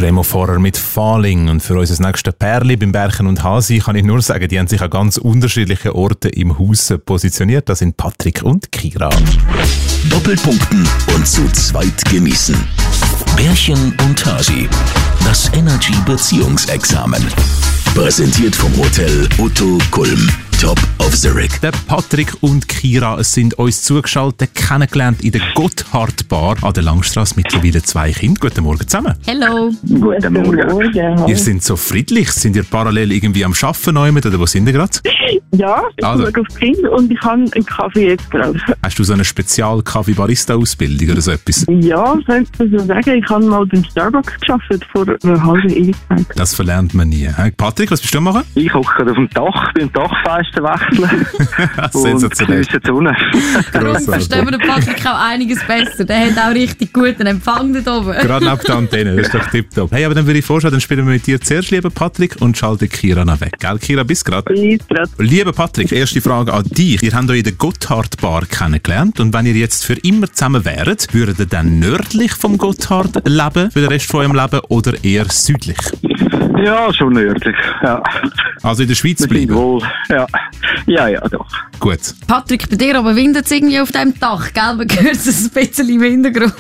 Remo Vorer mit Falling. Und für unser nächstes Pärli beim Berchen und Hasi kann ich nur sagen, die haben sich an ganz unterschiedlichen Orten im Haus positioniert. Das sind Patrick und Kira. Doppelpunkten und zu zweit genießen. Bärchen und Hasi. Das Energy Beziehungsexamen. Präsentiert vom Hotel Otto Kulm. Top of the Rig. Der Patrick und Kira sind uns zugeschaltet, kennengelernt in der Gotthard Bar an der Langstrasse. Mittlerweile 2 Kinder. Guten Morgen zusammen. Hallo. Guten Morgen. Ihr seid so friedlich. Sind ihr parallel irgendwie am Arbeiten oder wo sind ihr gerade? Ja, ich schaue aufs Kind und ich habe einen Kaffee jetzt gerade. Hast du so eine Spezial-Kaffee-Barista-Ausbildung oder so etwas? Ja, könnte man so sagen. Ich habe mal beim Starbucks gearbeitet vor einer halben Ewigkeit. Das verlernt man nie. Patrick, was bist du machen? Ich hocke gerade auf dem Dach, beim Dachfenster wechseln. Sensationell. Und die Sonne. Darum verstehen wir den Patrick auch einiges besser. Der hat auch richtig guten Empfang da oben. Gerade neben der Antenne, das ist doch tipptopp. Hey, aber dann würde ich vorschlagen, dann spielen wir mit dir zuerst, lieber Patrick, und schalten Kira noch weg. Gell, Kira, bist du gerade? Lieber Patrick, erste Frage an dich. Ihr habt euch in der Gotthard Bar kennengelernt und wenn ihr jetzt für immer zusammen wäret, würdet ihr dann nördlich vom Gotthard leben für den Rest von eurem Leben oder eher südlich? Ja, schon nördlich. Ja. Also in der Schweiz bleiben? Wohl. Ja. Ja, doch. Gut. Patrick, bei dir aber windet es irgendwie auf dem Dach, gell? Man hört es ein bisschen im Hintergrund.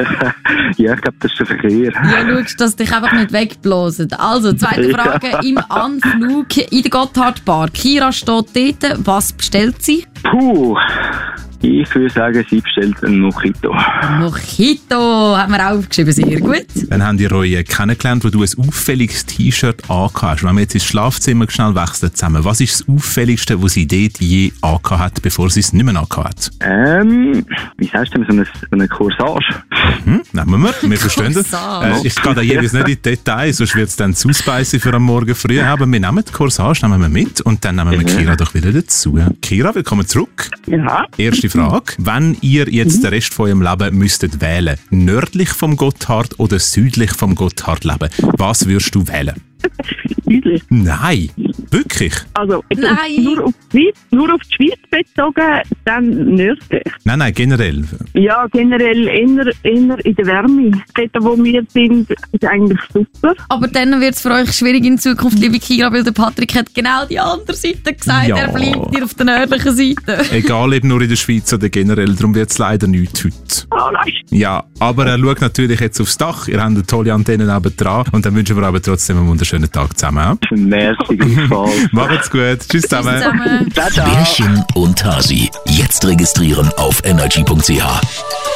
Ja, ich glaube, das ist der Verkehr. Ja, schaust, dass dich einfach nicht wegblasen. Also, zweite Frage im Anflug in der Gotthard Bar. Kira steht dort. Was bestellt sie? Puh. Ich würde sagen, sie bestellt einen Mojito. Mojito haben wir aufgeschrieben, sehr gut. Dann habt ihr euch kennengelernt, wo du ein auffälliges T-Shirt angehabt hast. Wenn wir jetzt ins Schlafzimmer schnell wechseln zusammen, was ist das Auffälligste, was sie dort je angehabt hat, bevor sie es nicht mehr angehabt hat? Wie sagst du denn, so eine Corsage? Nehmen wir verstehen das. Ich gehe da jeweils nicht in die Details, sonst wird es dann zu spicy für am Morgen früh. Aber wir nehmen die Corsage nehmen wir mit und dann nehmen wir Kira doch wieder dazu. Kira, willkommen zurück. Ja. Erste Frage. Wenn ihr jetzt den Rest von eurem Leben müsstet wählen, nördlich vom Gotthard oder südlich vom Gotthard leben, was würdest du wählen? Südlich. Nein, wirklich? Also, Nein. nur auf die Schweiz bezogen, dann nördlich. Nein, generell. Ja, generell eher in der Wärme. Dort, wo wir sind, ist eigentlich super. Aber dann wird es für euch schwierig in Zukunft, liebe Kira, weil der Patrick hat genau die andere Seite gesagt. Ja. Er bleibt hier auf der nördlichen Seite. Egal, ob nur in der Schweiz oder generell, darum wird es leider nichts heute. Oh nein. Ja, aber er schaut natürlich jetzt aufs Dach. Ihr habt eine tolle Antenne neben dran und dann wünschen wir aber trotzdem einen wunderschönen Tag zusammen. Merci, gleichfalls. Macht's gut. Tschüss zusammen. Zusammen. Ciao, ciao. Bärchen und Hasi. Jetzt registrieren auf energy.ch.